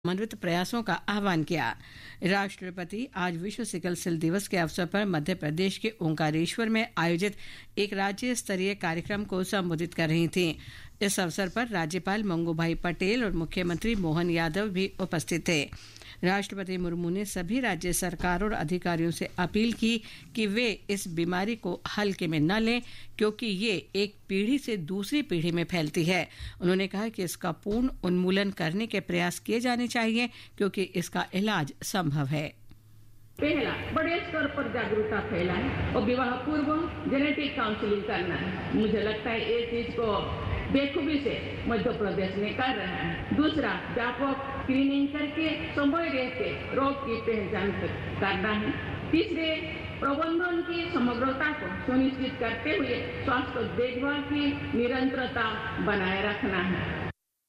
समन्वित प्रयासों का आह्वान किया। राष्ट्रपति आज विश्व सिकल सेल दिवस के अवसर पर मध्य प्रदेश के ओंकारेश्वर में आयोजित एक राज्य स्तरीय कार्यक्रम को संबोधित कर रही थीं। इस अवसर पर राज्यपाल मंगूभाई पटेल और मुख्यमंत्री मोहन यादव भी उपस्थित थे। राष्ट्रपति मुर्मू ने सभी राज्य सरकारों और अधिकारियों से अपील की कि वे इस बीमारी को हल्के में न लें, क्योंकि ये एक पीढ़ी से दूसरी पीढ़ी में फैलती है। उन्होंने कहा कि इसका पूर्ण उन्मूलन करने के प्रयास किए जाने चाहिए, क्योंकि इसका इलाज संभव है। पहला, बड़े स्तर पर जागरूकता फैलाएं और विवाह पूर्व जेनेटिक काउंसलिंग करना है। मुझे लगता है ये चीज को बेखूबी से मध्य प्रदेश में कर रहा है। दूसरा, व्यापक स्क्रीनिंग करके समय रहते रोग की पहचान करना है। तीसरे, प्रबंधन की समग्रता को सुनिश्चित करते हुए स्वास्थ्य देखभाल की निरंतरता बनाए रखना है।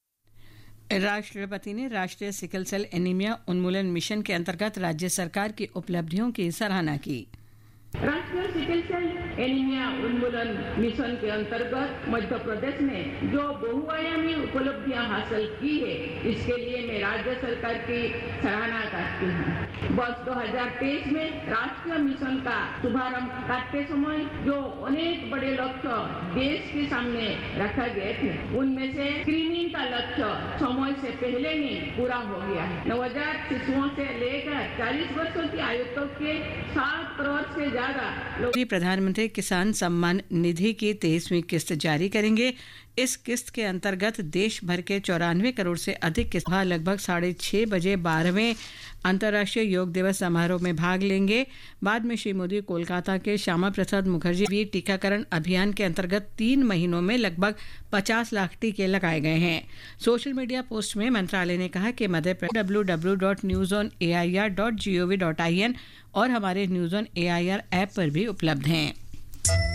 राष्ट्रपति ने राष्ट्रीय सिकल सेल एनीमिया उन्मूलन मिशन के अंतर्गत राज्य सरकार की उपलब्धियों की सराहना की। राष्ट्रीय सिकल सेल एनीमिया उन्मूलन मिशन के अंतर्गत मध्य प्रदेश ने जो बहुआयामी उपलब्धियां हासिल की है, इसके लिए मैं राज्य सरकार की सराहना करती हूँ। वर्ष 2023 में राष्ट्रीय मिशन का शुभारंभ करते समय जो अनेक बड़े लक्ष्य देश के सामने रखा गए थे, उनमें से स्क्रीनिंग का लक्ष्य समय से पहले ही पूरा हो गया है। नवजात शिशुओं से लेकर 40 वर्षों की आयु तक के 7 करोड़ से प्रधानमंत्री किसान सम्मान निधि की 23वीं किस्त जारी करेंगे। इस किस्त के अंतर्गत देश भर के 94 करोड़ से अधिक किसान लगभग 6:30 बजे 12वें अंतर्राष्ट्रीय योग दिवस समारोह में भाग लेंगे। बाद में श्री मोदी कोलकाता के श्यामा प्रसाद मुखर्जी टीकाकरण अभियान के अंतर्गत 3 महीनों में लगभग 50 लाख टीके लगाए गए हैं। सोशल मीडिया पोस्ट में मंत्रालय ने कहा कि मध्य प्रदेश www.newsonair.gov.in और हमारे न्यूज़ ऑन एआईआर ऐप पर भी उपलब्ध हैं।